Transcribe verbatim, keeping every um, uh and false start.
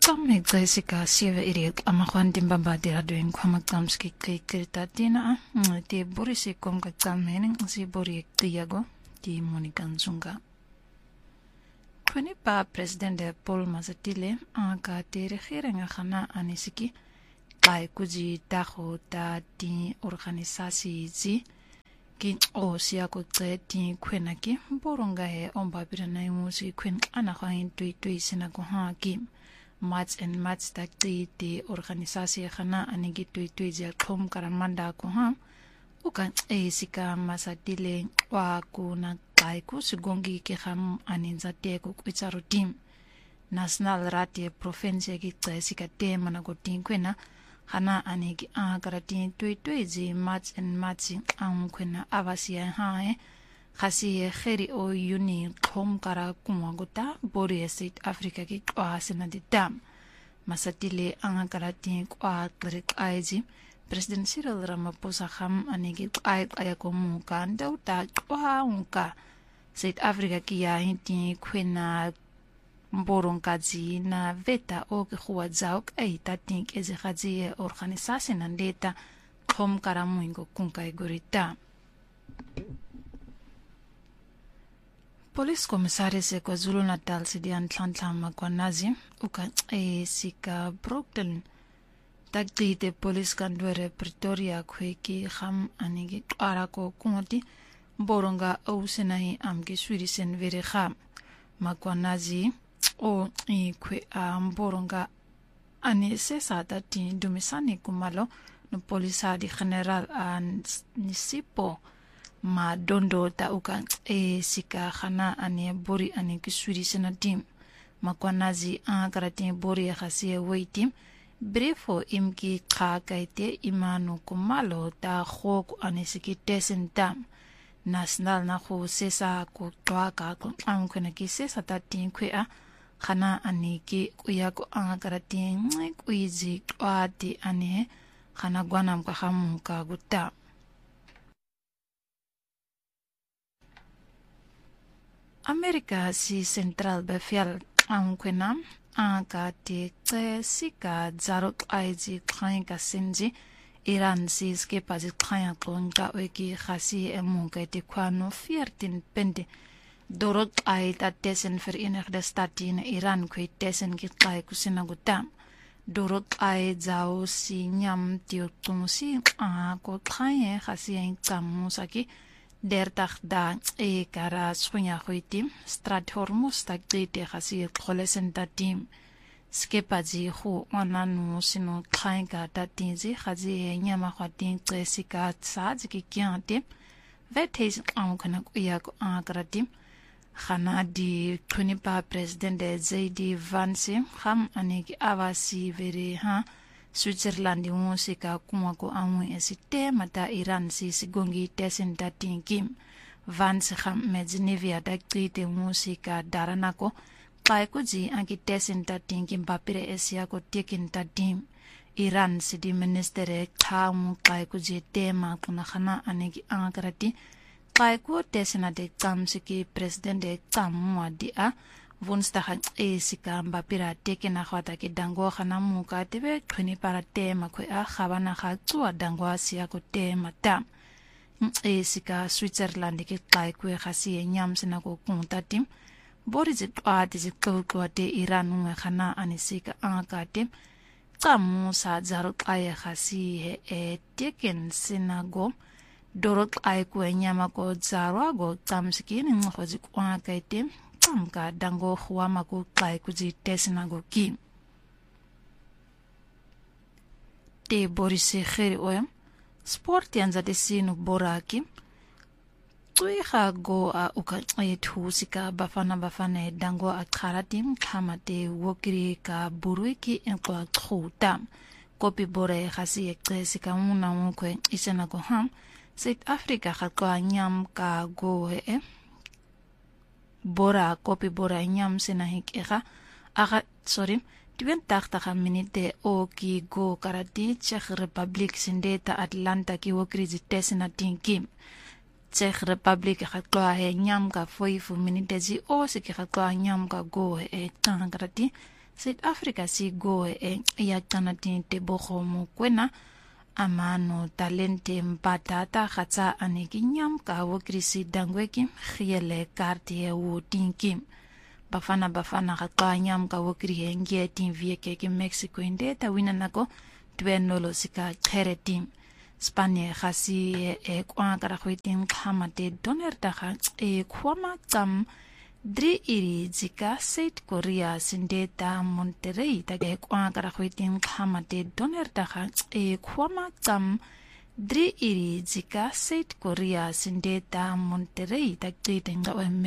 Tsamme Jessica sieve irik amakhwan timbamba dira doing kwama tsamski kikirita tina a ti borisi komka tsammening si bori tiago ti Monica Nzunga. Kwani pa president Paul Mazatile anga ti regering gana anisiki kai kuji taho ta ti organisasi zi ki o siya ko tse ti kwena ki boronga he omba birana imusi kwen anakhain tui tui sinago ha ki Mats and Mats takti di organisasi khana anigi tui tui ja khom karamanda ko ha ukan e sika Mazatile wa kuna kai ku sigongi ke kham aninza te ku kwitsaro team national rati province ki tsika te mana go tin kwena khana anigi a karati tui tui ji Mats and Mats ang kwena avasia ha e khasi kheri o uni khom kara kumagota bori South Africa ki kwasena ditam Mazatile anga karati kwa klik aiji President Cyril Ramaphosa kham anigi ai ayakomu kanda uta kwa unka South Africa ki ya hinti kwena mboronkazi na veta o ke khwa zauk ai tatink eze khazi organisasi na data khom kara muingo kunka igorita Police Commissaris e KwaZulu Natal Sidian Tlantla Makwanazi uka e sika Brooklyn takti de police kandwere Pretoria kweki kham anigi arako kumoti boronga ausinahi amge swirisen vere kham Makwanazi o i kwe boronga ani sesa dati dumisani kumalo no polisadi general an nisipo ma dondo ta uka e sika khana ani bori ani kisuri sena team Makwanazi a karati bori khasi waitim brefo imki kha kaite imanu kumalo ta khok ani siki tesentam national na khu sesa ko twa ka ko am khona ki sesa ta tin khwe a khana ani ki kuya ko a karati ngai kuizi twati ani khana gwanam ka kham ka gutta America si Central Befial ankwena anga te tse sika zarok aiji khain ka senji Iran si skepa zi khain konga weki khasi emunga te kwano veertien pende dorok ai ta tesen Verenigde Staten Iran kwe tesen ki kai kusina gutam dorok ai zao si nyam tio tumusi a ko khain khasi en tsamusaki dertag da e kara sunya khoitim strat hormus takti te khasi kholesenta team skepaji khu onanu sino khainga datinji khaji nyama khatin tsika tsaj ki kyante vetes am kana kuya ko agratim khana di tunipa president Z D Vance kham aniki avasi vere ha Switzerland musika kuma ko amu esite mata Iran si sigongi tesen datin kim Vance kham mejnevia dakti te musika daranako kai ko ji anki tesen datin kim papire esia ko tekin datim Iran si di ministere thamu kai ko ji tema kuna khana aneki angrati kai ko tesena de kamsiki president de tamu adia Woensdag e sika mbapira teke na khwata ke dango khana muka tebe khuni para tema khwe a khabana kha tsuwa dango asia ko tema tam e sika Switzerland ke kai khwe khasi nyam sina ko kunta tim borizi ati zi ko ko te Iran mu khana anisika anga tim tamu sa zaro kai khasi he e teken sinago dorok ai ko nyama ko zaro go tamski ni khozi ko anga tim ka dango khwama ko kai kuji tesna go ki te borise kheri oem sport yanza de sinu boraki tui kha go a uka e thusika bafana bafana dango akharatim khamate wokiri ka buruiki en ko khuta kopi bore khasi eksika una mukwe isena go ham South Africa kha ko nyam ka go e Bora kopi bora nyam sena hikera aga sorry twen takta ka minute o ki go karati Czech Republic sindeta Atlanta ki wo krizi tesena tinkim Czech Republic ka kwa he nyam ka foi fu minute ji o se ki ka kwa nyam ka go e tan karati South Africa si go e ya qanatin te bogo mo kwena amano talente mpatata khatsa anekinyam ka wo krisi dangweki khiele kartie wo tinkim bafana bafana kaqanyam ka wo kriye ngie tin vieke ki Mexico inde ta winanako twenolo sika kheretim Spanie khasi e kwa kara khwitim khamate doner ta kha e khwama kam Dri iri zika South Korea sindeta Monterrey ta ke kwa kara khwitim khamate doner ta kha e khwama kam Dri iri zika South Korea sindeta Monterrey ta ke tenga